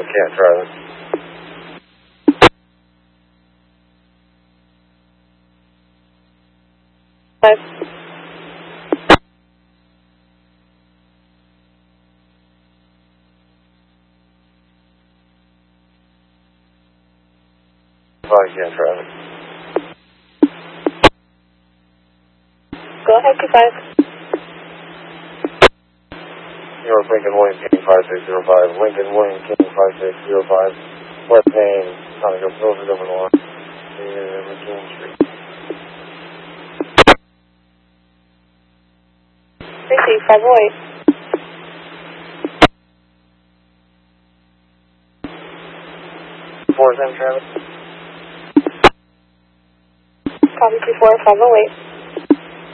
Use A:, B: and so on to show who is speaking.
A: Can't drive it.
B: Five.
A: Can't drive it.
B: Go ahead, 25.
A: New York, Lincoln, William King, 5605. Lincoln, William King, 5605. West Main, Conoco, Silver, Illinois. McKean Street.
B: Receive 508.
A: Four, Travis.
B: Copy 24, 508.